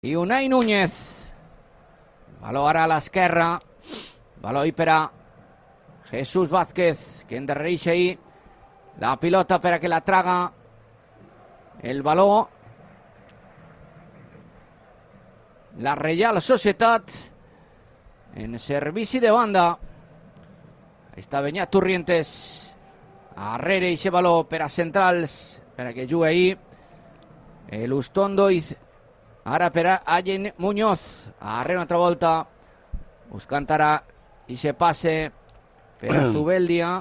i Unai Núñez. Baló ara a l'esquerra, baló per a Jesús Vázquez, que endarrereix ahí la pilota per a que la traga el baló la Reial Societat en servici de banda. Ahí està Beñat Turrientes arrere eixe baló per a centrals, per a que jugui ahí el Ustondo i ara per a Allen Muñoz, arrere una altra volta buscant ara eixe passe per a Zubeldia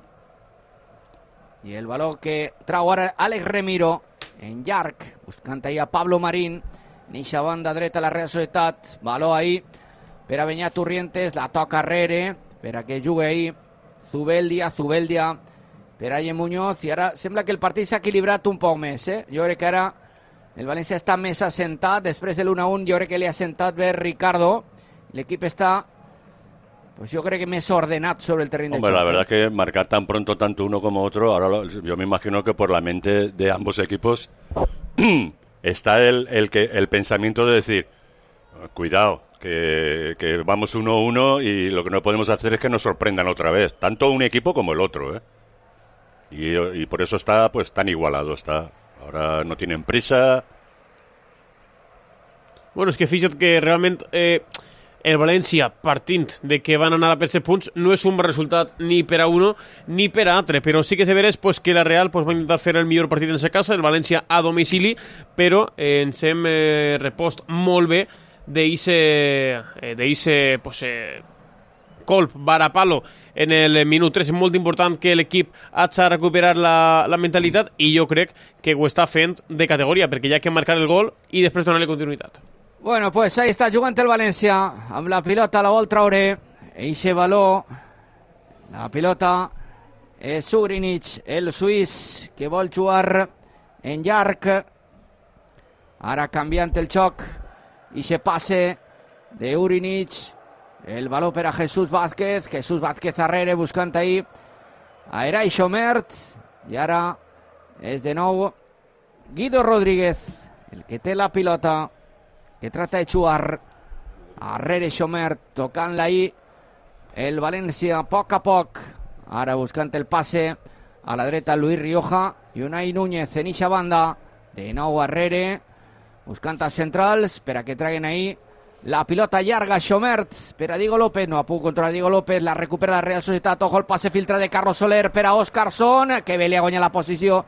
i el baló que trau ara Alex Remiro en llarg, buscant ahí a Pablo Marín en eixa banda dreta a la Real Societat. Baló ahí per a Beñat Turrientes, la toca arrere per a que jugui ahí Zubeldia per a Allen Muñoz, i ara sembla que el partit s'ha equilibrat un poc més, Jo crec que ara el València està més assentat, després de l'1-1 jo crec que li ha assentat bé Ricardo, l'equip està, pues yo creo que me he ordenado sobre el terreno de choque. La verdad que marcar tan pronto tanto uno como otro, ahora yo me imagino que por la mente de ambos equipos está el pensamiento de decir, cuidado, que vamos 1-1 y lo que no podemos hacer es que nos sorprendan otra vez, tanto un equipo como el otro, y por eso está pues tan igualado, ahora no tienen prisa. Bueno, és que fixa't que realment el València, partint de que van anar a per 7 punts, no és un resultat ni per a uno ni per a altre, però sí que és de veres pues, que la Real pues, va intentar fer el millor partit en sa casa, el València a domicili, però ens hem repost molt bé d'eixe pues, colp, varapalo en el minut 3. És molt important que l'equip hagi de recuperar la mentalitat, i jo crec que ho està fent de categoria, perquè ja ha que marcar el gol i després donar-li continuïtat. Bueno, pues ahí está jugant el València amb la pilota, la vol traure eixe baló, la pilota és Ugrinic, el suís, que vol jugar en llarg, ara canviant el xoc, eixe passe de Ugrinic, el baló per a Jesús Vázquez arrere buscant ahí a Eray Xomert, i ara és de nou Guido Rodríguez el que té la pilota, que trata de jugar arrere Xomert, tocant-la ahí el València a poc, ara buscant el passe a la dreta Luis Rioja i Unai Núñez en eixa banda, de nou arrere buscant els centrals per a que traguen ahí la pilota llarga. Xomert per a Diego López, no ha pogut controlar Diego López, la recupera la Real Societat. Ojo el passe filtra de Carlos Soler per a Óscarson, que bé li ha guanyat la posició,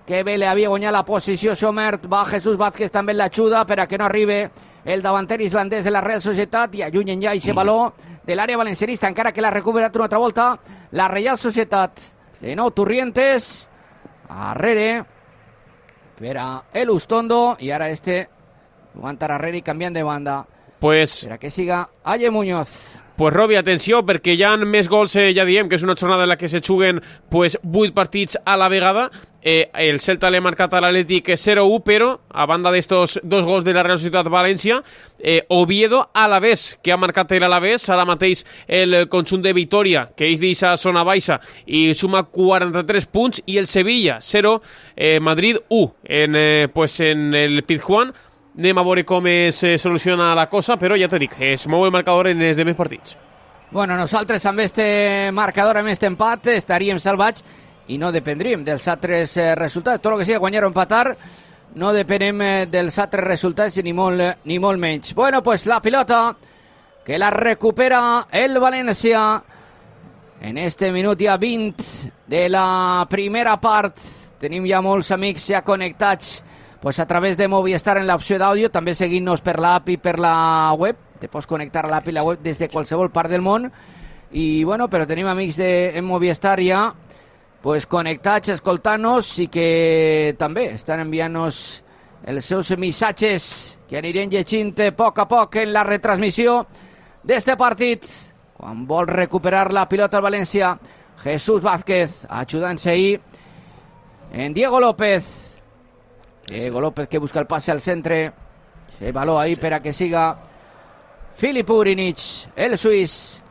Xomert. Va Jesús Vázquez també l'ajuda per a que no arribi el davanter islandès de la Real Societat i allunyen ja aquest baló de l'àrea valencianista, encara que l'ha recuperat una altra volta la Real Societat. De nou Turrientes arrere per a el Ustondo, i ara jugant arrere i canviant de banda pues, per a que siga Allen Muñoz. Pues Robi, atenció, perquè hi ha més gols, ja diem que és una jornada en la que se juguen pues, 8 partits a la vegada. El Celta l'ha marcat a l'Atlètic 0-1, però a banda d'estos 2 gols de la Real Societat València, Oviedo Alavés, que ha marcat l'Alavés, ara mateix el conjunt de Vitoria, que és d'eixa zona baixa, i suma 43 punts, i el Sevilla 0, Madrid 1, en el Pizjuán. Anem a veure com es soluciona la cosa, però ja t'ho dic, es mou el marcador en els demés partits. Bueno, nosaltres amb este marcador, amb este empat, estaríem salvats i no dependríem dels altres resultats. Tot el que sigui guanyar o empatar, no depenem dels altres resultats ni molt menys. Bueno, pues la pilota que la recupera el València en este minut ja 20 de la primera part. Tenim ja molts amics ja connectats pues a través de Movistar en l'opció d'àudio, també seguint-nos per l'app i per la web. Te pots connectar a l'app i la web des de qualsevol part del món. I bueno, però tenim amics en Movistar ja pues connectats, escoltant-nos, i que també estan enviant-nos els seus missatges que anirem llegint a poc en la retransmissió d'este partit. Quan vol recuperar la pilota al València, Jesús Vázquez ajudant-se ahí en Diego López. Diego López que busca el pase al centre, el baló ahí per a que siga Filip Ugrinic, el suís.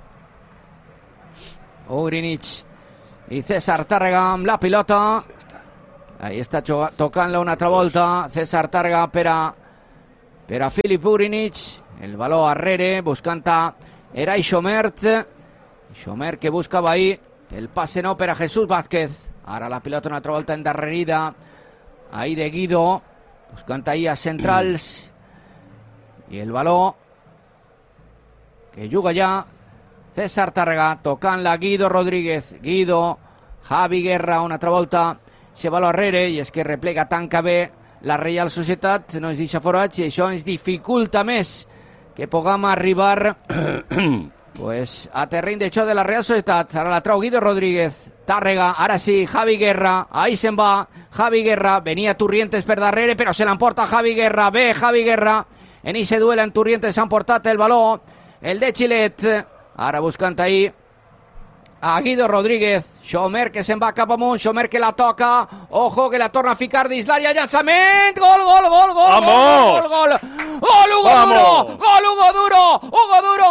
Ugrinic i César Tàrrega amb la pilota, ahí està tocant-la una altra volta César Tàrrega per a per a Filip Urinic, el baló arrere, buscant a Eray Xomert, Xomert que buscava ahir, el passe no per a Jesús Vázquez, ara la pilota una altra volta endarrerida, ahí de Guido, buscant ahir a centrals, i el baló que juga ja César Tàrrega, tocant-la Guido Rodríguez, Guido, Javi Guerra, una altra volta, se baló arrere, i és que replega, tanca bé la Reial Societat, no ens deixa forats, i això ens dificulta més que puguem arribar pues, a terreny de xoc de la Real Societat. Ara la trau Guido Rodríguez, Tàrrega, ara sí, Javi Guerra, ahí se'n va, Javi Guerra, venia Turrientes per darrere, però se l'emporta Javi Guerra, bé Javi Guerra, en ese duel en Turrientes s'ha emportat el baló, el de Xilet, ara buscant ahí a Guido Rodríguez, Xomert que se'n va cap amunt, Xomert que la toca, ojo que la torna a ficar dins l'àrea, llançament, gol, gol, gol, gol, gol, gol, gol, Hugo Duro, gol, Hugo Duro, Hugo Duro,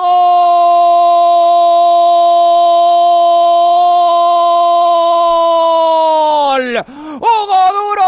gol, Hugo Duro,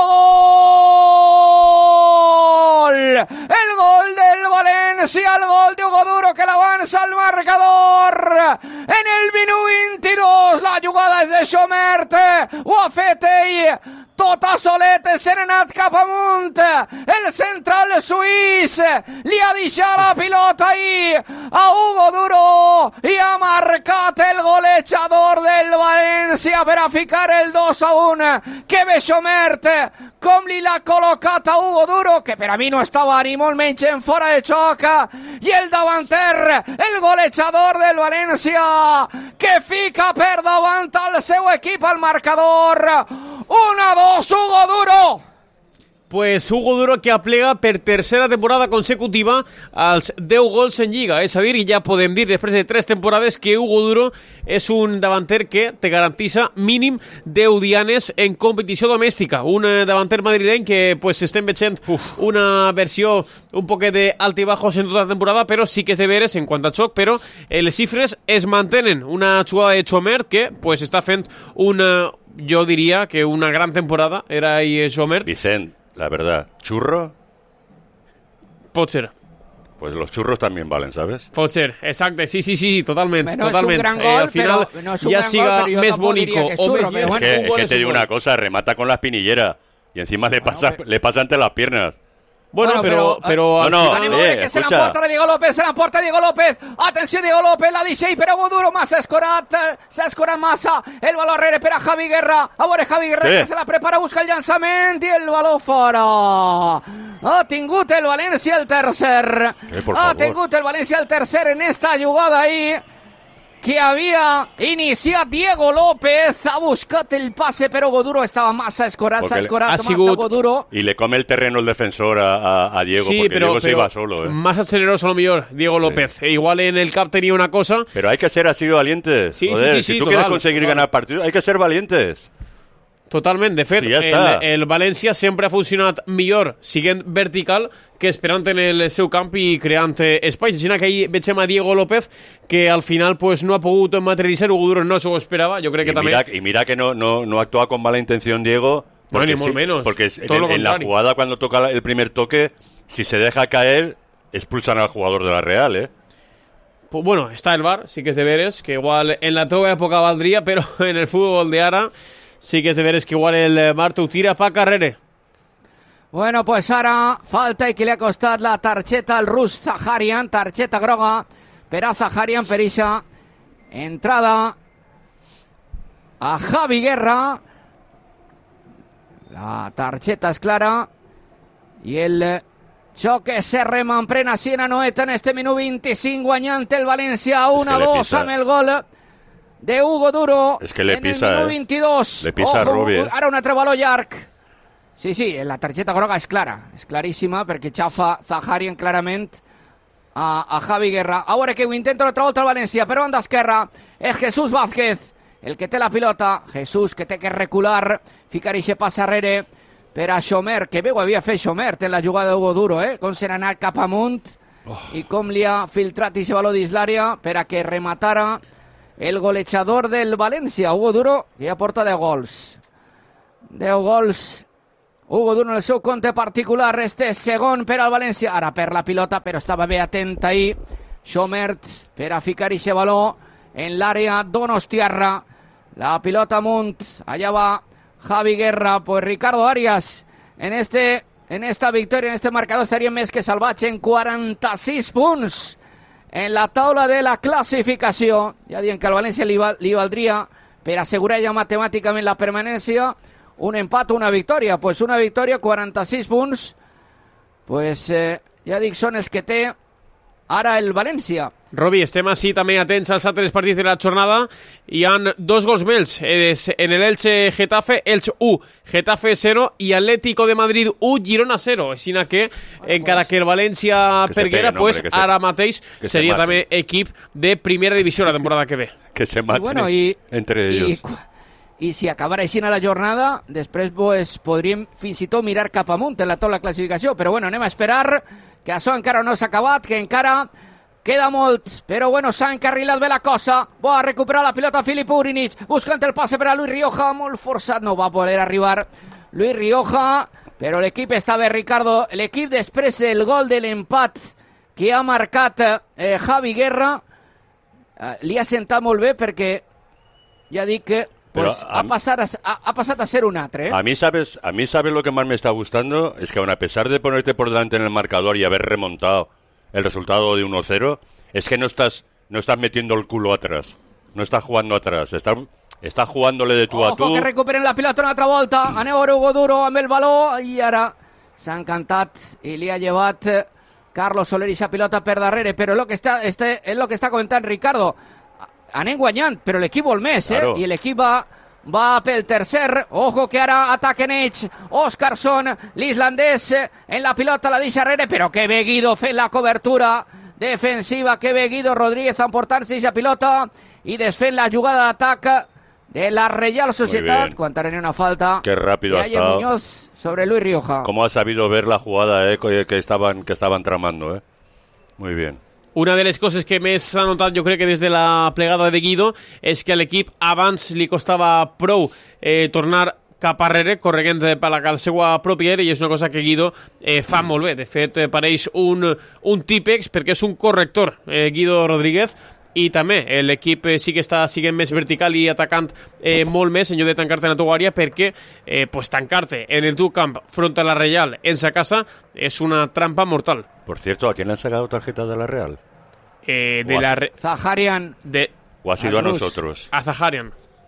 gol, el gol del València, el gol de Hugo Duro que l'avança al marcador, en el minut 22, la jugada és de Xomert, ho ha fet ell, tot a solet, se n'ha anat cap amunt, el central suís, li ha deixat la pilota ahí a Hugo Duro, i ha marcat el golejador del València per a ficar el 2-1, que bé Xomert, com li l'ha col·locat a Hugo Duro, que per a mi no estava ni molt menys en fora de xoc, i el davanter, el golejador del València, que fica per davant al seu equip al marcador, 1-2, Hugo Duro. Pues Hugo Duro que aplega per tercera temporada consecutiva als 10 gols en Lliga. És a dir, ja podem dir després de 3 temporades que Hugo Duro és un davanter que te garantissa mínim 10 dianes en competició domèstica. Un davanter madrileny que pues estem veient una versió un poquet de altibajos en tota la temporada, però sí que és de veres en quant a xoc, però les xifres es mantenen. Una jugada de Xomert que pues està fent una, jo diria que una gran temporada, era ahí Xomert. Vicent, la verdad, ¿churro? Pot ser. Pues los churros también valen, ¿sabes? Pot ser, exacte, sí, totalment. No totalment. És un gran gol, al final però no és un ja gran siga gol, però més jo tampoc bonico diria que és o churro, més però llest, Es que te digo una cosa, remata con la espinillera y encima le pasa ante las piernas. Bueno, però al no, final... que se escucha. l'emporta Diego López, atenció Diego López, la deixa i per Hugo Duro, s'ha escorat massa, el baló arrere per a Javi Guerra, a veure Javi Guerra que se la prepara, busca el llançament i el baló fora. Ha tingut el València el tercer, ha tingut el València el tercer en esta jugada ahí, que havia iniciat Diego López, ha buscat el passe, però Hugo Duro estava massa escorat, s'ha escorat massa Hugo Duro. Y le come el terreno el defensor a Diego, sí, porque pero, Diego se iba solo. Más acelerado a lo mejor Diego López. Sí. Igual en el cap tenía una cosa. Pero hay que ser así valientes. Sí, Joder, sí, si tú total, quieres conseguir ganar partidos, hay que ser valientes. Totalment, de fet, sí, ja el València sempre ha funcionat millor siguent vertical que esperant en el seu camp i creant espais. Així que ahir veiem a Diego López que al final pues, no ha pogut materialitzar, Hugo Duro no s'ho esperava, jo crec que també... Mira que no actúa con mala intención Diego, porque, no, ni molt menos, porque en la jugada cuando toca el primer toque, si se deja caer, expulsan al jugador de la Real, ¿eh? Pues bueno, està el VAR, sí que és de veres, que igual en la teva època valdria, però en el futbol de ara sí que és de veres que igual el Marta ho tira pa carrere. Bueno, pues ara falta i que li ha costat la targeta al rus Zaharian, targeta groga per a Zaharian per ixa entrada a Javi Guerra. La targeta és clara i el xoc se rememprena Siena Noeta en este minut 25 guanyant el València 1-2 amb el gol de Hugo Duro. Es que le pisa, en el minut 22. Le pisa a Rubi. Ara un altre baló llarg. Sí, la targeta groga és clara, és claríssima, perquè xafa Zaharian clarament a Javi Guerra. A veure que ho intenta l'altra volta al València, per banda esquerra és Jesús Vázquez, el que té la pilota. Jesús que té que recular, ficar ixe pas arrere per a Xomert, que bé ho havia fet Xomert en la jugada d'Hugo Duro, com se n'ha anat cap amunt i com li ha filtrat ixe baló dins l'àrea per a que rematara el golejador del València, Hugo Duro, que ja porta 10 gols. 10 gols Hugo Duro en el seu compte particular, segon per al València, ara per la pilota, però estava bé atent ahí Schomert per a ficar ixe baló en l'àrea donostiarra, la pilota amunt, allà va Javi Guerra, pues Ricardo Arias en esta victòria, en este marcador estaria més que salvatge en 46 punts en la taula de la classificació. Ja diem que al València li valdria per assegurar ja matemàticament la permanència un empat o una victòria. Pues una victòria, 46 punts, pues ja dic, són els que té ara el València. Robi, estem així també atents als altres partits de la jornada. Hi han 2 gols més en el Elche Getafe, Elche 1, Getafe 0 i Atlético de Madrid 1, Girona 0. Així que, encara que el València perguera, pues ara mateix seria també equip de primera divisió la temporada que ve. Que se maten entre ells. I si acabara així a la jornada, després pues, podríem fins i tot mirar cap amunt en la taula de classificació, però bueno, anem a esperar, que això encara no s'ha acabat, que encara queda molt, però bueno, s'ha encarrilat bé la cosa, va a recuperar la pilota Filip Urinic, buscant el passe per a Luis Rioja, molt forçat, no va poder arribar Luis Rioja, però l'equip està bé, Ricardo, l'equip després del gol de l'empat que ha marcat Javi Guerra, li ha sentat molt bé perquè ja dic que pues ha pasado a ser un atre, ¿eh? A mí sabes lo que más me está gustando, es que aun a pesar de ponerte por delante en el marcador y haber remontado el resultado de 1-0, es que no estás metiendo el culo atrás, no estás jugando atrás, estás jugándole de tú a tú. Ojo que recuperen la pilota una altra volta, aneu a Hugo Duro amb el baló i ara s'ha encantat i li ha llevat Carlos Soler i la pilota per darrere, però és lo que està comentant Ricardo. Anem guanyant, però l'equip vol més, claro. I l'equip va pel tercer. Ojo que ara ataquen ells. Óscarson, l'islandès, en la pilota la deixa darrere, però que bé Guido fent la cobertura defensiva, que bé Guido Rodríguez emportant-se aquesta pilota i desfent la jugada d'atac de la Real Sociedad. Quan tenen una falta. Qué rápido ha estado Muñoz sobre Luis Rioja. Cómo ha sabido ver la jugada que estaban tramando, Muy bien. Una de les coses que més s'ha notat, jo crec que des de la plegada de Guido, és que a l'equip abans li costava prou tornar cap arrere, corregent per la seva pròpia àrea, i és una cosa que Guido fa molt bé. De fet, pareix un típex, perquè és un corrector, Guido Rodríguez, i també l'equip sí que està siguent més vertical i atacant molt més en lloc de tancar-te en la teva àrea, perquè pues, tancar-te en el teu camp front a la Real en sa casa és una trampa mortal. Por cierto, ¿a quién le han sacado tarjeta de la Real? Zaharian. ¿O ha sido a nosotros? A Zaharian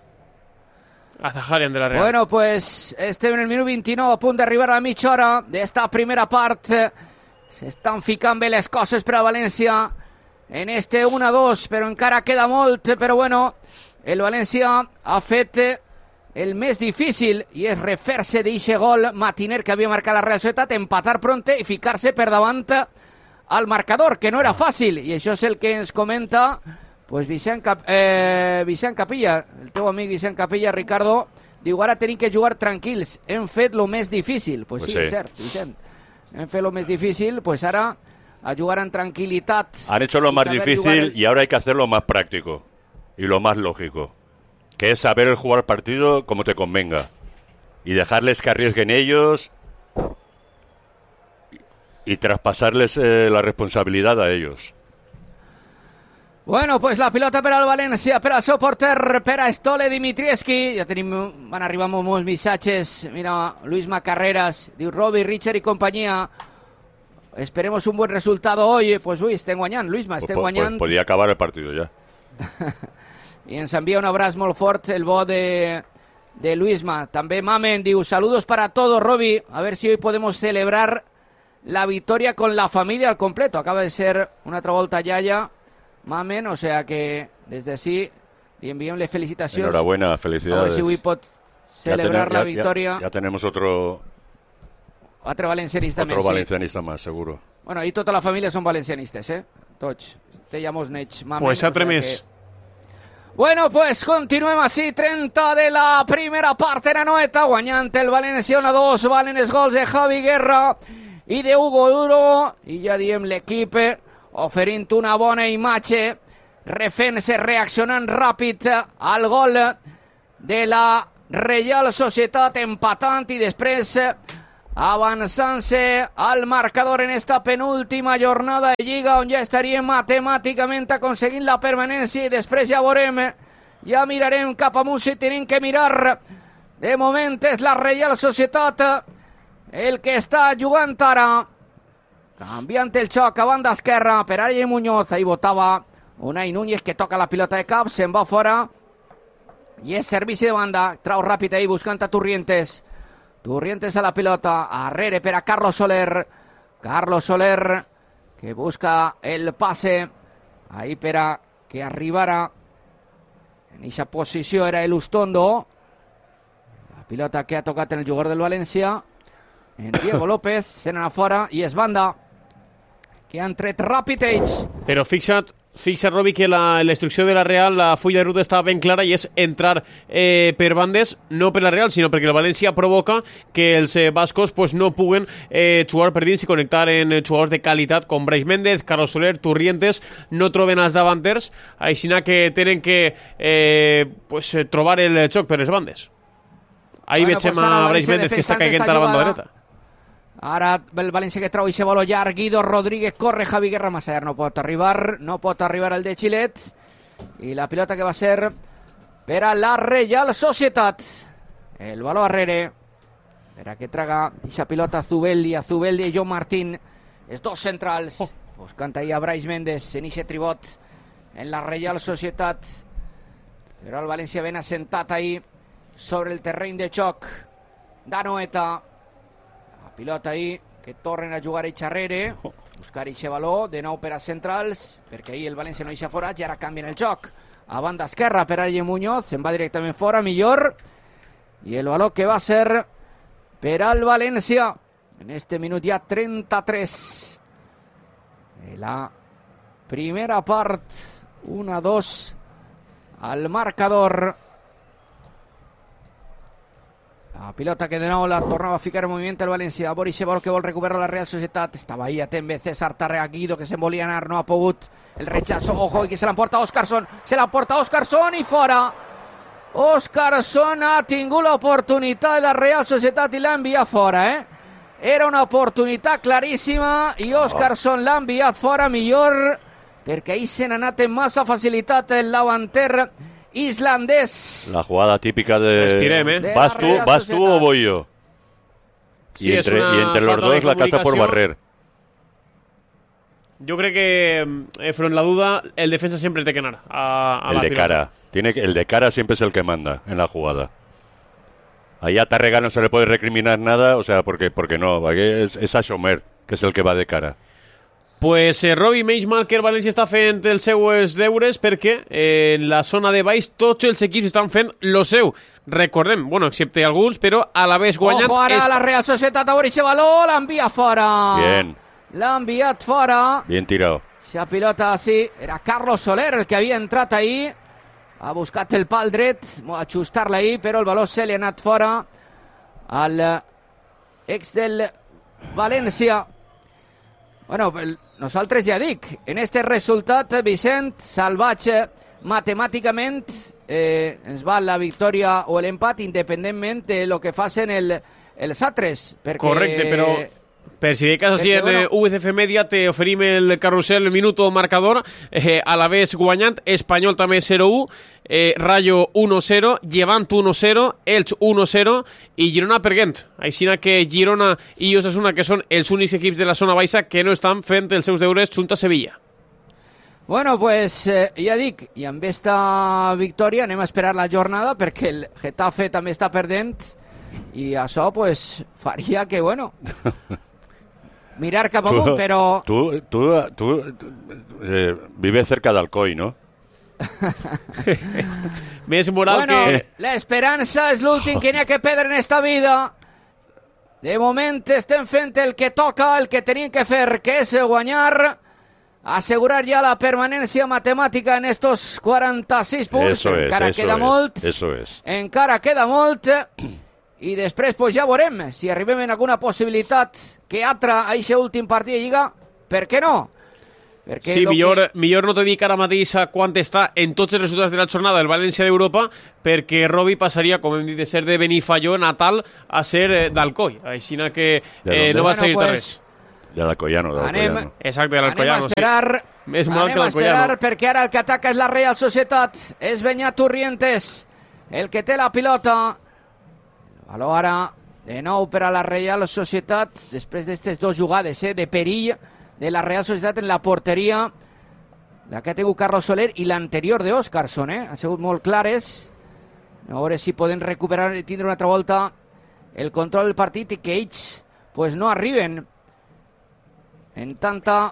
de la Real. Bueno, pues estem en el minut 29, a punt d'arribar a la mitja hora d'esta primera part. S'estan ficant bé les coses per a València en este 1-2, però encara queda molt. Però bueno, el València ha fet el més difícil i és refer-se d'eixe gol matiner que havia marcat la Real Societat, empatar pronte i ficar-se per davant al marcador, que no era fàcil, i això és el que ens comenta pues, Vicent Capilla, el teu amic Vicent Capilla, Ricardo, diu ara tenim que jugar tranquils, hem fet lo més difícil. Pues sí, és cert, Vicent, hem fet lo més difícil, pues ara a jugar en tranquilitat. Han hecho lo más difícil y ahora hay que hacer lo más práctico y lo más lógico, que es saber jugar el partido como te convenga y dejarles que arriesguen ellos y traspasarles la responsabilidad a ellos. Bueno, pues la pilota per al València, per al seu porter, per a Stole Dimitrievski. Ja van arribar molts missatges. Mira, Luis Macarreras, diu Robi, Richard i companyia. Esperemos un buen resultado hoy. Pues uy, estem guanyant, Luisma, estem guanyant. Podía acabar el partido ya. I ens envia un abraç molt fort el bo de Luisma. També Mamen diu, saludos para todos, Robi. A ver si hoy podemos celebrar la victoria con la familia al completo. Acaba de ser una altra volta Yaya, Mamen, o sea que desde així li enviem les felicitacions. Enhorabuena, felicidades. A ver si hoy pot celebrar la victoria. Ya tenemos otro valencianista més. Otro valencianista más, seguro. Bueno, i tota la família són valencianistes, Tots. Té ja molts nets, Mamen. Pues altre més. Bueno, pues continuem així, 30 de la primera part en Anoeta, guanyant el València 1-2, valen els gols de Javi Guerra i de Hugo Duro, i ja diem l'equip oferint una bona imatge, refent-se, reaccionant ràpid al gol de la Real Societat, empatant i després avançant-se al marcador en esta penúltima jornada de Lliga, on ja estaríem matemàticament aconseguint la permanència i després ja veurem, ja mirarem cap amunt si tenim que mirar. De moment és la Reial Societat el que està jugant ara, canviant el xoc a banda esquerra per Ariel Muñoz. Ahí votava Unai Núñez, que toca la pilota de cap, se'n va fora i és servici de banda, trau ràpid ahí buscant a Turrientes a la pilota, arrere per a Carlos Soler que busca el passe ahí per a que arribara en aquesta posició, era el Ustondo. La pilota que ha tocat en el jugador del València, en Diego López, se n'ha fora i és banda que han tret ràpid ells. Però fixa't, Robi, que la instrucció de la Real, la fulla de ruta estava ben clara i és entrar per bandes, no per la Real, sinó perquè la València provoca que els bascos pues, no puguen jugar per dins i connectar en jugadors de qualitat com Brais Méndez, Carlos Soler, Turrientes, no troben els davanters, així que tenen que trobar el xoc per les bandes. Ahí veiem a Brais Méndez que està caient a la banda dreta. Ara el València que trau i se vol llarg, Guido Rodríguez corre, Javi Guerra massa no pot arribar el de Xilet, i la pilota que va ser per a la Reial Societat. El baló arrere per a que traga aquesta pilota Zubeldi i John Martín, els dos centrals buscant ahí a Brais Méndez en ixe tribot en la Reial Societat, però el València ben assentat ahí sobre el terreny de xoc d'Anoeta. Pilota ahí, que tornen a jugar ells arrere, buscar eixe baló, de nou per a centrals, perquè ahir el València no deixa fora, i ara canvien el joc. A banda esquerra per a Ariel Muñoz, se'n va directament fora, millor, i el baló que va ser per al València. En este minut ja 33. La primera part, 1-2 al marcador. La pilota que de nou la tornava a ficar en moviment el València. Boris Sebol que vol recuperar la Real Societat. Estava ahí atent bé César Tàrrega, Guido que se'n volia anar, no ha pogut. El rechazo, ojo, i que se l'emporta Óscarson. Se l'emporta Óscarson i fora. Óscarson ha tingut l'oportunitat de la Real Societat i l'ha enviat fora, Era una oportunitat claríssima i Óscarson l'ha enviat fora millor perquè ahí se n'ha anat amb massa facilitat el davanter islandés. La jugada típica de... Respirem, ¿Vas tú o voy yo? Sí, y entre los dos la casa por barrer. Yo creo que, front la duda, el defensa siempre té que anar a el la de pilota. cara. El de cara siempre es el que manda en la jugada. Ahí a Tàrrega no se le puede recriminar nada, o sea, porque no, es a Somer, que es el que va de cara. Pues Robi, menys mal que el València està fent els seus deures perquè en la zona de baix tots els equips estan fent lo seu. Recordem, bueno, excepte alguns, però a la vez guanyant... Ojo, ara la Real Societat a Boris Baló, l'envia fora. Bien. L'ha enviat fora. Bien tirado. Esa pilota, sí, era Carlos Soler el que havia entrat ahí. Ha buscat el pal dret, ajustar-la ahí, però el baló se li ha anat fora al ex del València. Bueno, nosaltres ja dic, en este resultat, Vicent, salvatge, matemàticament ens va la victòria o l'empat independentment de lo que facin els altres. Perquè... Correcte, però per si de cas així en UCF Media te oferim el carrusel minuto marcador, a la vez guanyant, Espanyol també 0-1, Rayo 1-0, Llevant 1-0, Elx 1-0 i Girona per Gent. Així que Girona i Osasuna, que són els únics equips de la zona baixa que no estan fent els seus deures junt a Sevilla. Bueno, pues ja dic, i amb esta victòria anem a esperar la jornada perquè el Getafe també està perdent i això pues faria que, bueno... mirar cap amunt, però... Tú vives cerca d'Alcoi, ¿no? Més moral bueno, que... l'esperança és l'últim que n'hi ha que perdre en esta vida. De moment estem fent el que toca, el que tenim que fer, que és guanyar, assegurar ja la permanència matemàtica en estos 46 punts. Encara queda molt. Eso es. Encara queda molt. I després pues, ja veurem si arribem en alguna possibilitat que altra a aquest últim partit de Lliga, per què no? Sí, millor no te dic ara mateix a quant està en tots els resultats de la jornada del València d'Europa, perquè Robi passaria, com hem dit, de ser de Benifaió natal a ser d'Alcoi. Així que no va seguir res. De l'Alcoyano. Exacte, de l'Alcoyano. Anem a esperar perquè ara el que ataca és la Real Societat. És Beñat Turrientes el que té la pilota. Valor ara de nou per a la Real Societat després d'aquestes dues jugades de perill de la Real Societat en la porteria, la que ha tingut Carlos Soler i l'anterior d'Óscarson, han sigut molt clares. A veure si poden recuperar i tindre una altra volta el control del partit i que ells pues, no arriben en tanta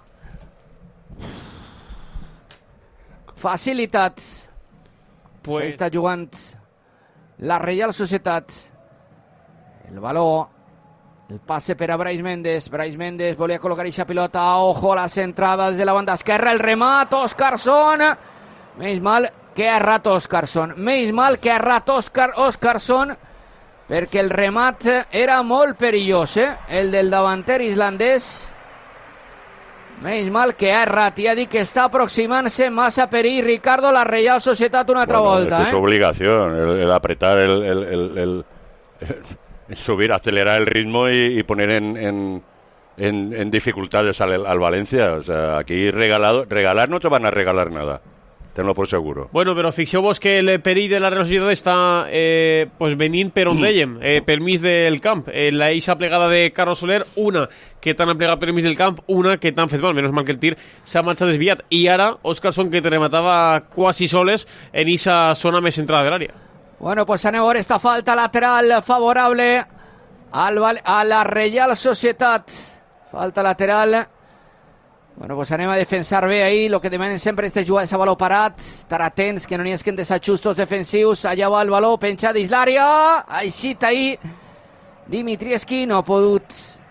facilitat. Pues... Està jugant la Real Societat. El valor, el passe per a Brais Méndez. Brais Méndez volia col·locar aquesta pilota. Ojo a la centrada des de la banda esquerra. El remat, Óscarson. Menys mal que ha errat Óscarson. Menys mal que ha errat Óscarson, perquè el remat era molt perillós, el del davanter islandès. Menys mal que ha errat. Ja dic que està aproximant-se massa perill, Ricardo, la Real Societat una altra volta. Es su obligación, el apretar, el subir, acelerar el ritmo y poner en dificultades al Valencia. O sea, aquí regalar no te van a regalar nada. Tenlo por seguro. Bueno, però fixeu-vos que el perill de la Real Societat està pues venint per on dèiem, pel mig del camp. La eixa plegada de Carlos Soler, una que t'han plegat per mig del camp, una que t'han fet mal, menys mal que el tir s'ha marxat desviat. I ara, Óscarson, que te rematava quasi soles en eixa zona més centrada de l'àrea. Bueno, pues anem a veure esta falta lateral favorable a la Real Societat. Falta lateral. Bueno, pues anem a defensar bé ahí, lo que demanen sempre aquestes jugades a baló parat, estar atents que no n'hi hagi desajustos defensius. Allà va el baló, penja dins l'àrea, aixit ahí Dimitrievski no ha pogut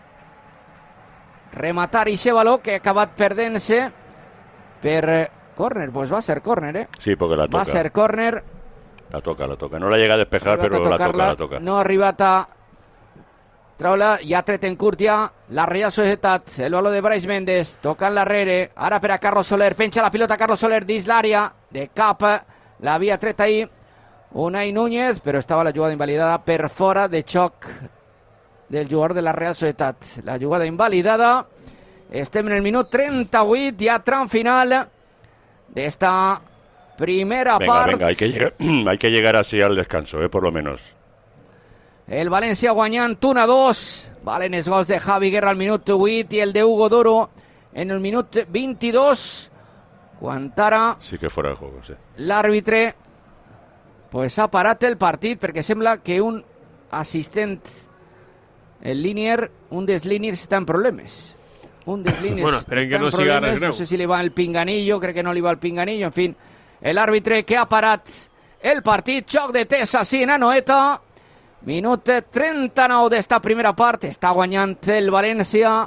rematar aquest baló que ha acabat perdent-se per córner. Pues va ser córner, Sí, porque la toca. Va ser córner. La toca. No la llega a despejar, però la toca. No ha arribat a treure, ja ha tret en curt ja la Real Societat, el baló de Brais Méndez, tocant l'arrere, ara per a Carlos Soler, penja la pilota Carlos Soler dins l'àrea, de cap, l'havia tret ahí Unai Núñez, però estava la jugada invalidada per fora de xoc del jugador de la Real Societat. La jugada invalidada, estem en el minut 38, ja tram final d'esta primera part. Venga, hay que llegar así al descanso, por lo menos. El València guanyant 1-2. Valen els gols de Javi Guerra al minut 8 i el de Hugo Duro en el minut 22. Quan ara... Sí que fora de juego, sí. L'àrbitre pues ha parat el partit perquè sembla que un assistent, el línier, un dels líniers està en problemes. Un dels líniers bueno, esperen que no siga res greu. No sé si li va el pinganillo, crec que no li va el pinganillo, en fin. L'àrbitre que ha parat el partit, xoc de Tessa, sí, en Anoeta. Minut 39 d'esta primera part. Està guanyant el València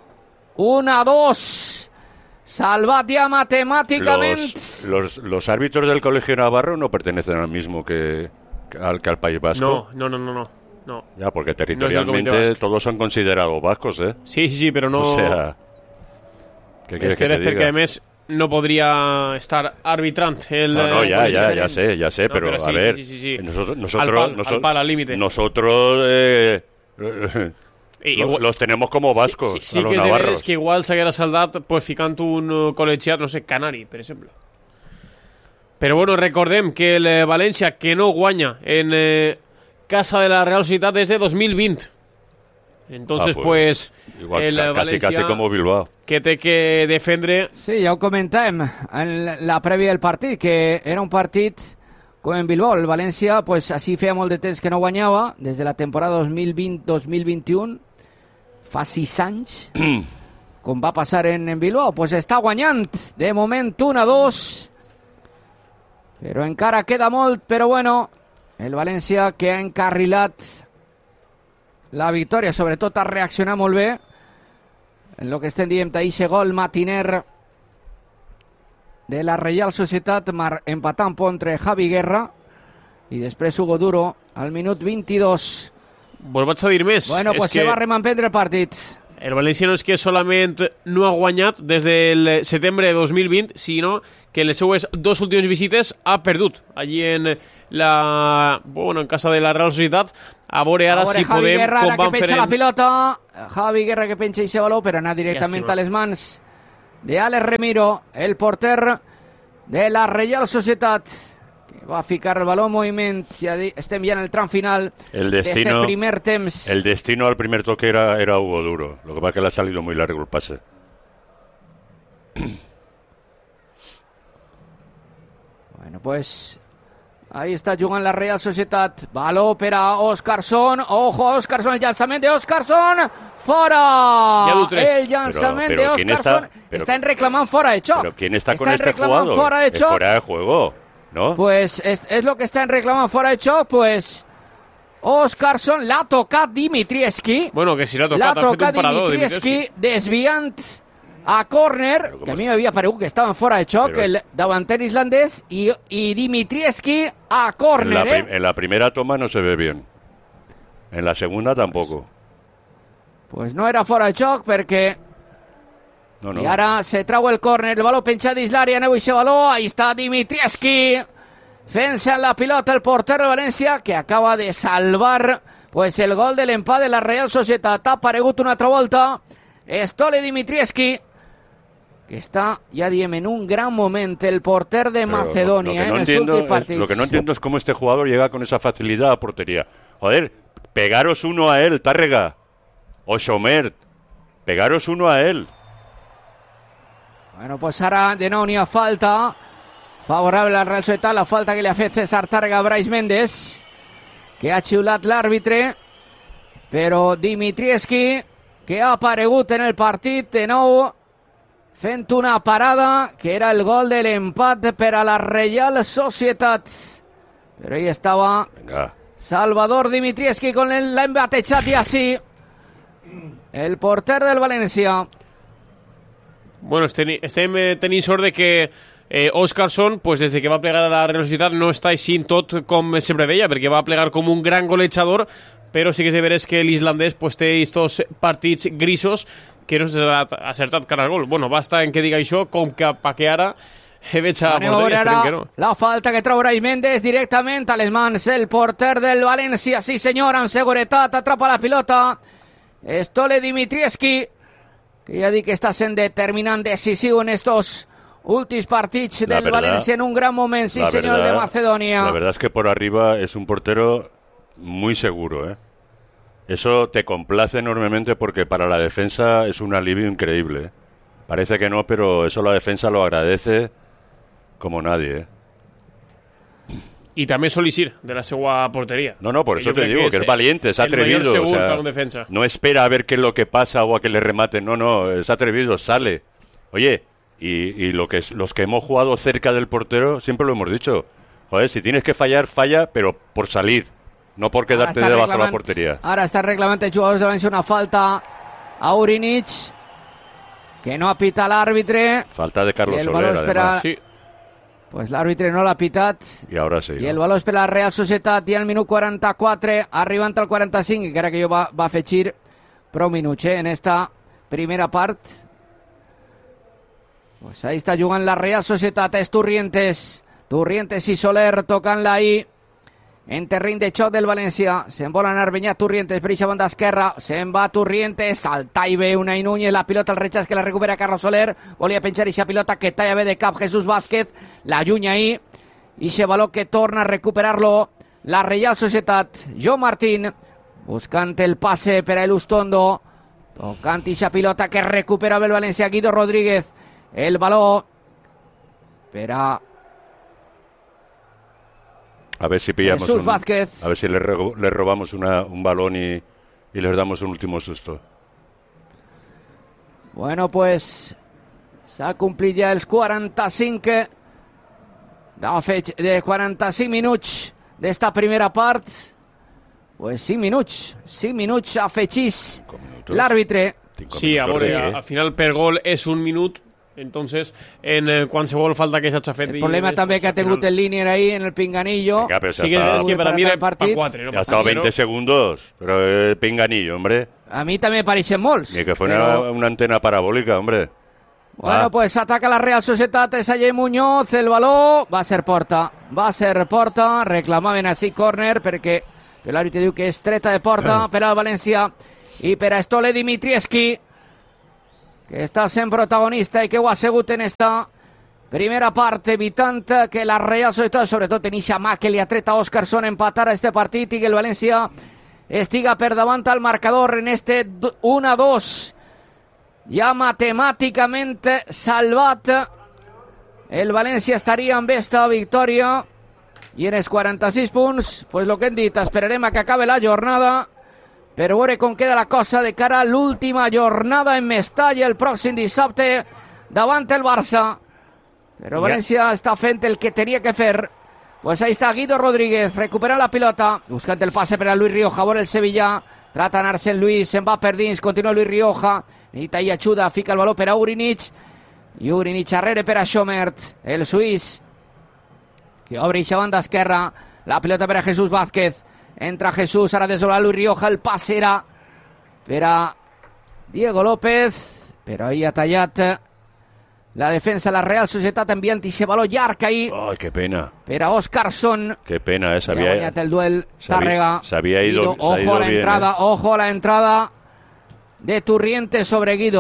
1-2. Salvat ja matemàticament. Los árbitros del Colegio Navarro no pertenecen al mismo que al País Vasco. No. Ya, porque territorialmente todos son considerados vascos, Sí, pero no... O sea, ¿qué quieres que te diga? Perquè, a més, no podria estar arbitrant el... No, ya sé, no, pero sí, a ver, sí. Nosotros al pal, al límite. Nosotros los tenemos como vascos, sí a los que navarros. és que igual s'haguera saldat pues, ficant un col·legiat, no sé, canari, per exemple. Però bueno, recordem que el València, que no guanya en casa de la Real Societat des de 2020. Entonces, pues igual, el València, casi como Bilbao, que té que defendre... Sí, ja ho comentàvem en la prèvia del partit, que era un partit com en Bilbao. El València, pues, així feia molt de temps que no guanyava, des de la temporada 2020-2021, fa 6 anys, com va passar en Bilbao. Pues està guanyant, de moment 1-2, però encara queda molt, però bueno, el València que ha encarrilat la victòria, sobretot ha reaccionat molt bé en el que estem dient d'eixe gol matiner de la Real Societat, empatant entre Javi Guerra i després Hugo Duro al minut 22. Vos vaig a dir més. Bueno, pues se va remanprendre el partit. El València no és que solament no ha guanyat des del setembre de 2020, sinó que en les seues 2 últimes visites ha perdut. Allí en en casa de la Real Societat. A veure ara si Javi podem, Guerra, com que van penja fent... la pilota. Javi Guerra que penja i se baló, però anar directament a les mans de Alex Remiro, el porter de la Real Societat, que va a ficar el balón en moviment. Ja estem ja en el tram final d'este primer temps. El destino al primer toque era Hugo Duro. Lo que pasa es que le ha salido muy largo el pase. Bueno, pues ahí está jugant la Real Societat. Baló per a Óscarson. Ojo a Óscarson, el llançament de Óscarson. Fora. El llançament de Óscarson. Están reclamando fuera de choc. Pero ¿quién está con este jugador? Fuera de choc. Fuera de juego, ¿no? Pues es lo que están reclamando fuera de choc. Pues Óscarson l'ha tocat Dimitrievski. Bueno, que si l'ha tocat, ha fet un parador Dimitrievski, desviant a córner, que a mi m'havia paregut que estaven fora de xoc, el davanter islandès, i Dimitrievski a córner. En la primera toma no se ve bien. En la segunda tampoco. Pues no era fora de xoc perquè... No. I ara se trau el córner, el baló penjat dins l'àrea, aneu a baló, ahí està Dimitrievski, fent-se en la pilota el porter de València, que acaba de salvar pues el gol de l'empat de la Real Societat. Ha aparegut una altra volta Stole Dimitrievski, que está, ya diem, en un gran momento el porter de Macedonia en el último partido. Lo que no entiendo es cómo este jugador llega con esa facilidad a portería. Joder, pegaros uno a él, Tárrega. O Somert, pegaros uno a él. Bueno, pues ahora de nou n'hi ha falta favorable al Real Societat, la falta que li ha fet César Tárrega a Brais Méndez, que ha xiulat l'àrbitre, però Dimitrievski, que ha aparegut en el partit de nou, fent una parada, que era el gol de l'empat per a la Real Societat. Però ahí estava Salvador Dimitrievski con l'ha embatejat ja sí, el porter del València. Bueno, estem tenint sort de que Óscarson, pues des de que va plegar a la Real Societat, no està així tot com sempre veia, perquè va plegar com un gran golejador, però sí que és de veres que l'islandès pues, té estos partits grisos que no s'ha acertat cara al gol. Bueno, basta en que diga això, com que ara veig a porteria, esperem que no. La falta que trau Brais Méndez directament a les mans el porter del València, sí senyor, amb seguretat, atrapa la pilota Stole Dimitrievski, que ja dic que està sent determinant, decisiu en estos últims partits del València, en un gran moment, sí senyor, de Macedonia. La verdad es que por arriba es un portero muy seguro, ¿eh? Eso te complace enormemente porque para la defensa es un alivio increíble, ¿eh? Parece que no, pero eso la defensa lo agradece como nadie, ¿eh? I també sol eixir de la seva porteria. No, por eso te digo, que es valiente, es atrevido. O sea, no espera a ver qué es lo que pasa o a que le rematen, no, es atrevido, sale. Oye, y los que hemos jugado cerca del portero, siempre lo hemos dicho. Joder, si tienes que fallar, falla, pero por salir, no por quedarte debajo de la portería. Ara està reclamant el jugador de València una falta a Urinic, que no ha pitat l'àrbitre. Falta de Carlos Soler, además. Sí. Pues l'àrbitre no l'ha pitat. I ara sí. I el baló és per la Real Societat i al minut 44, arribant al 45, encara que jo va afegir prou minuts en esta primera part. Pues ahí està jugant la Real Societat, és Turrientes i Soler tocant-la ahí en terreny de xoc del València. Se'n vol anar Beñat Turrientes per eixa banda esquerra, se'n va Turrientes, salta i ve Unai Núñez, la pilota al rechaç que la recupera Carlos Soler, volia penjar eixa pilota que talla bé de cap Jesús Vázquez, la llunya ahí, eixe baló que torna a recuperar-lo la Real Societat. Joan Martín buscant el passe per a Elustondo, tocant eixa pilota que recupera el València. Guido Rodríguez, el baló per a ver si pillamos Jesús Vázquez. A ver si le robamos un balón y les damos un último susto. Bueno, pues s'ha complit ja els 45 de 45 minuts d'esta primera part. Pues 5 minuts afegís l'àrbitre. Sí, a veure, al final per gol és un minut, Entonces, en qualsevol falta que s'ha fet... El problema també que ha tingut el Línier ahí en el pinganillo. Venga, pero Sí, es que para mí era para 4. ha estado 20 segundos, pero el pinganillo, hombre. A mi també pareixen molts. Ni que fuera però... una antena parabólica, hombre. Bueno, pues ataca la Real Societat, és allà Muñoz, el baló, va ser porta, reclamaven així córner perquè l'àrbitre diu que és treta de porta per al València i per a Stole Dimitrievski, que està sent protagonista i que ho ha sigut en esta primera part, evitant que la Real Societat, sobretot en eixa mà que li ha tret a Óscarson, empatar a este partit i que el València estiga per davant al marcador en este 1-2. Ja matemàticament salvat. El València estaria amb esta victòria i en els 46 punts, pues lo que hem dit, esperarem a que acabe la jornada per veure com queda la cosa de cara a l'última jornada en Mestalla el pròxim dissabte davant el Barça. Però València està fent el que tenia que fer. Pues ahí está Guido Rodríguez, recupera la pilota, buscant el passe per a Luis Rioja, vora el Sevilla, trata d'anar-se en Luis, se'n va per dins, continua Luis Rioja, necessita i ajuda, fica el baló per a Urinic, i Urinic arrere per a Schomert, el suís, que obre eixa banda esquerra, la pilota per a Jesús Vázquez, entra Jesús, ara desdobla Luis Rioja, el passe era per a Diego López, però ahí ha tallat la defensa de la Real Societat, enviant eixe baló llarg ahí. Ay, qué pena. Per a Óscarson. Qué pena, Ha guanyat el duel Tàrrega. Se había ido, ojo a la bien, entrada, ojo a la entrada de Turriente sobre Guido,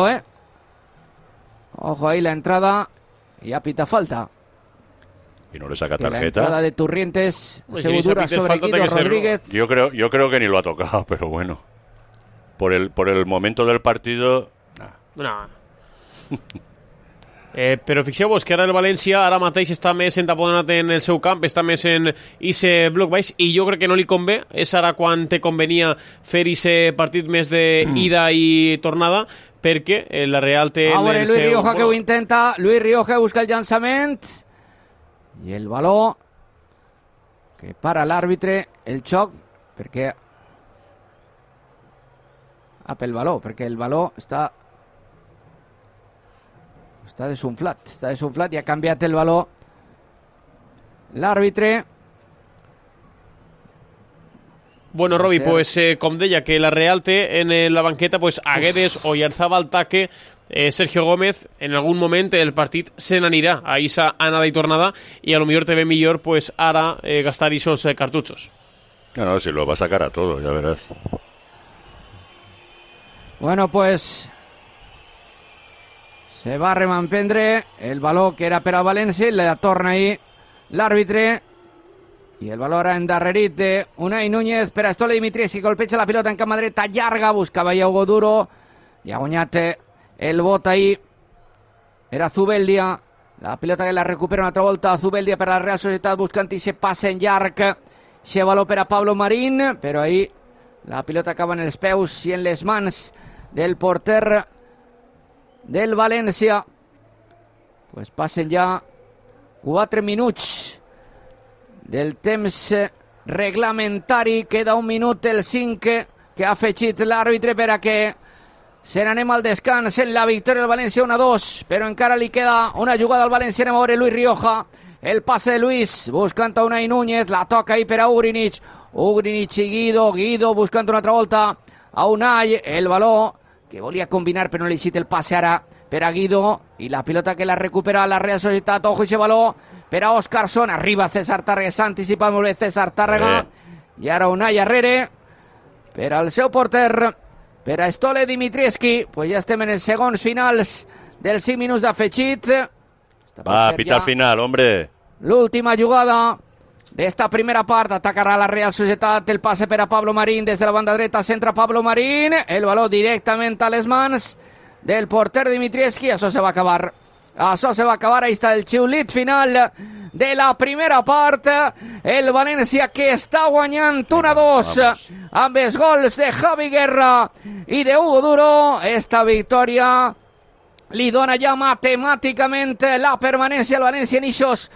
Ojo ahí la entrada y a pita falta. Y no le saca La tarjeta. entrada de Turrientes Pues se si dura pita sobre falta, Guido tiene que ser, Rodríguez. Yo creo que ni lo ha tocado, pero bueno. Por el momento del partido... nah. No. Però fixeu-vos que ara el València ara mateix està més entaponat en el seu camp, està més en ese bloc baix i jo crec que no li convé, és ara quan te convenia fer ese partit més d'ida i tornada, perquè la Real té... Ahora Luis Rioja que ho intenta, Luis Rioja busca el llançament i el baló que para l'àrbitre, el xoc, perquè pel baló, perquè el baló està desunflat i ha canviat el baló l'àrbitre. Bueno, Robi, pues com deia, que la Real té en la banqueta pues, a Guedes, Oyarzabal, Taque, Sergio Gómez. En algun moment el partit se n'anirà a esa anada i tornada i a lo millor te ve millor pues, ara gastar esos cartuchos. No, si lo va a sacar a todo, ya verás. Bueno, pues se va a remampendre el baló que era per a València, la torna ahí l'àrbitre i el baló ara endarrerit de Unai Núñez per a Stole Dimitrievski, colpeja la pilota en cama dreta llarga, buscava ja Hugo Duro i ha guanyat el bot ahí, era Zubeldia, la pilota que la recupera una altra volta Zubeldia per a la Real Societat buscant i se passa en llarg, se baló per a Pablo Marín, però ahí la pilota acaba en els peus i en les mans del porter del València. Pues passen ja 4 minuts del temps reglamentari, queda 1 minut el 5 que ha afegit l'àrbitre per a que se n'anem al descans en la victòria del València 1-2, però encara li queda una jugada al València. Anem a veure Luis Rioja, el passe de Luis buscant a Unai Núñez, la toca ahí per a Urinic i Guido buscant una altra volta a Unai, el baló que volia combinar però no li cita el passe ara per a Guido i la pilota que la recupera la Real Societat. Ojo ese baló per a Óscarson, arriba César Tàrrega, s'ha anticipat molt bé César Tàrrega i ara Unai arrere per al seu porter, per a Stole Dimitrievski. Pues ja estem en els segons finals dels 5 minuts d'afegit. Va, pita final, hombre. L'última jugada d'esta primera part, atacarà la Real Societat, el passe per a Pablo Marín des de la banda dreta, centra Pablo Marín, el baló directament a les mans del porter Dimitrievski. Això se va acabar, ahí està el xiulit final de la primera part, el València que està guanyant 1-2 amb els gols de Javi Guerra i de Hugo Duro. Esta victòria li dona ja matemàticament la permanència al València en ixos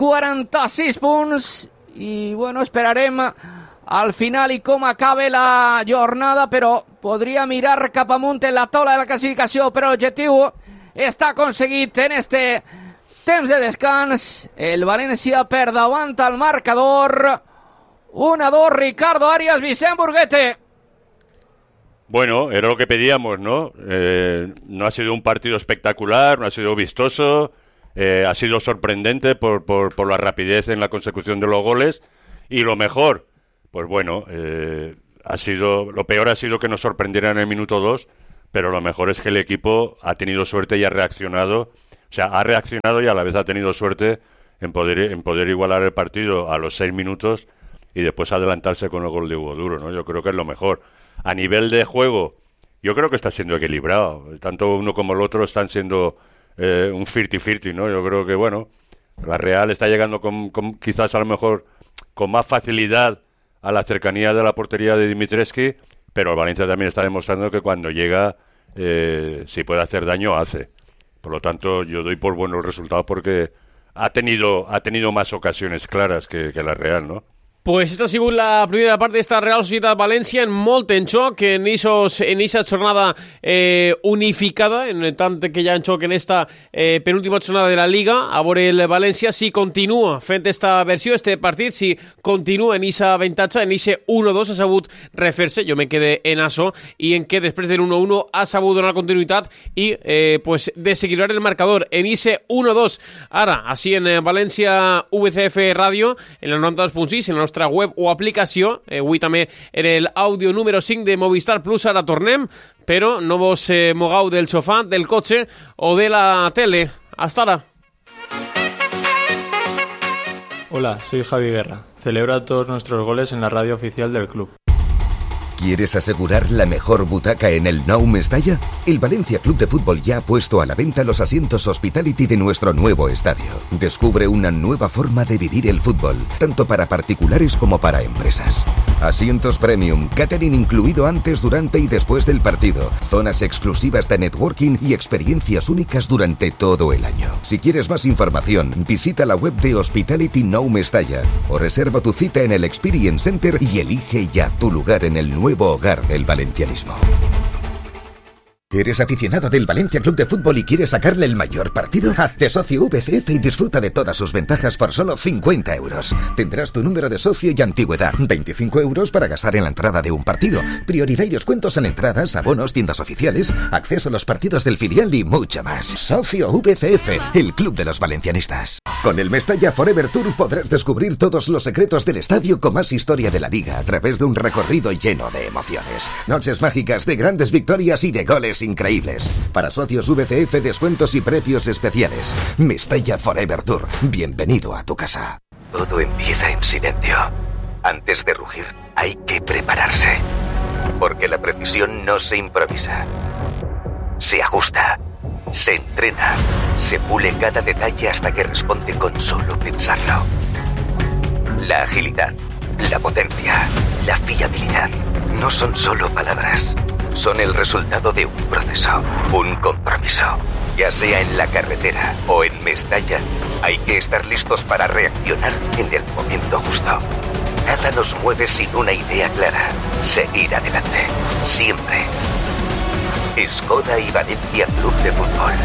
46 punts i bueno, esperarem al final i com acabe la jornada, però podria mirar cap amunt en la taula de la classificació, però l'objectiu està aconseguit en este temps de descans. El València per davant al marcador. 1-2, Ricardo Arias, Vicent Burguete. Bueno, era lo que pedíamos, ¿no? No ha sido un partido espectacular, no ha sido vistoso, ha sido sorprendente por la rapidez en la consecución de los goles, y lo mejor, pues bueno, lo peor ha sido que nos sorprendiera en el minuto 2, pero lo mejor es que el equipo ha tenido suerte y ha reaccionado, y a la vez ha tenido suerte en poder igualar el partido a los 6 minutos y después adelantarse con el gol de Hugo Duro, ¿no? Yo creo que es lo mejor. A nivel de juego, yo creo que está siendo equilibrado. Tanto uno como el otro están siendo un 50-50, ¿no? Yo creo que, bueno, la Real está llegando con quizás a lo mejor con más facilidad a la cercanía de la portería de Dimitrescu, pero el Valencia también está demostrando que cuando llega, si puede hacer daño, hace. Por lo tanto, yo doy por buenos resultados porque ha tenido más ocasiones claras que la Real, ¿no? Pues esta ha sigut la primera part d'esta Real Societat València en molt en xoc, en esta jornada unificada, en tant que hi ha en xoc en esta penúltima jornada de la Liga. A veure el València si continua fent esta versió, este partit, si continua en esa avantatge, en ese 1-2 ha sabut refer-se, jo me quedé en això, i en què després del 1-1 ha sabut donar continuïtat i pues desequilibrar el marcador en ese 1-2. Ara, així en València VCF Ràdio, en el 92.6, en la nostra web o aplicació, avui també en el àudio número 5 de Movistar Plus. Ara tornem, però no vos mogau del sofà, del cotxe o de la tele. Hasta ara. Hola, soy Javi Guerra. Celebra todos nuestros goles en la radio oficial del club. ¿Quieres asegurar la mejor butaca en el Nou Mestalla? El Valencia Club de Fútbol ya ha puesto a la venta los asientos Hospitality de nuestro nuevo estadio. Descubre una nueva forma de vivir el fútbol, tanto para particulares como para empresas. Asientos premium, catering incluido antes, durante y después del partido, zonas exclusivas de networking y experiencias únicas durante todo el año. Si quieres más información, visita la web de Hospitality Nou Mestalla o reserva tu cita en el Experience Center y elige ya tu lugar en el nuevo hogar del valencianismo. ¿Eres aficionado del Valencia Club de Fútbol y quieres sacarle el mayor partido? Hazte socio VCF y disfruta de todas sus ventajas por solo 50 euros. Tendrás tu número de socio y antigüedad, 25 euros para gastar en la entrada de un partido, prioridad y descuentos en entradas, abonos, tiendas oficiales, acceso a los partidos del filial y mucho más. Socio VCF, el club de los valencianistas. Con el Mestalla Forever Tour podrás descubrir todos los secretos del estadio con más historia de la liga a través de un recorrido lleno de emociones. Noches mágicas de grandes victorias y de goles increíbles. Para socios VCF, descuentos y precios especiales. Mestalla Forever Tour. Bienvenido a tu casa. Todo empieza en silencio. Antes de rugir, hay que prepararse. Porque la precisión no se improvisa. Se ajusta. Se entrena. Se pule cada detalle hasta que responde con solo pensarlo. La agilidad, la potencia, la fiabilidad no son solo palabras. Son el resultado de un proceso, un compromiso. Ya sea en la carretera o en Mestalla, hay que estar listos para reaccionar en el momento justo. Nada nos mueve sin una idea clara. Seguir adelante. Siempre. Skoda y Valencia Club de Fútbol.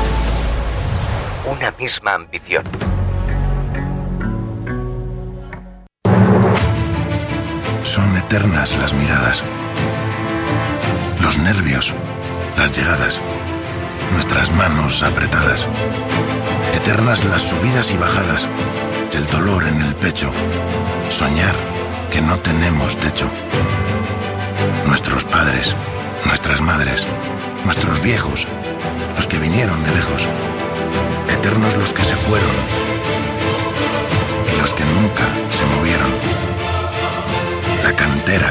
Una misma ambición. Son eternas las miradas, los nervios, las llegadas, nuestras manos apretadas. Eternas las subidas y bajadas, el dolor en el pecho, soñar que no tenemos techo. Nuestros padres, nuestras madres, nuestros viejos, los que vinieron de lejos. Eternos los que se fueron y los que nunca se movieron. La cantera.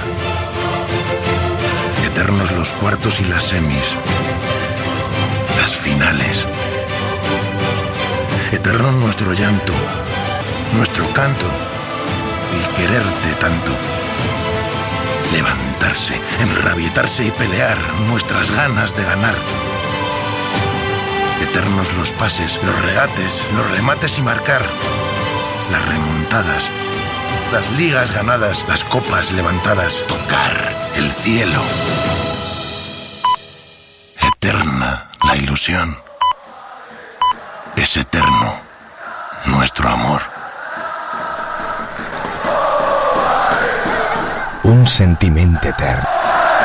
Eternos los cuartos y las semis. Las finales. Eterno nuestro llanto, nuestro canto, el quererte tanto. Levantarse, enrabietarse y pelear, nuestras ganas de ganar. Eternos los pases, los regates, los remates y marcar. Las remontadas, las ligas ganadas, las copas levantadas, tocar el cielo. Eterna la ilusión. es eterno nuestro amor. Un sentiment etern.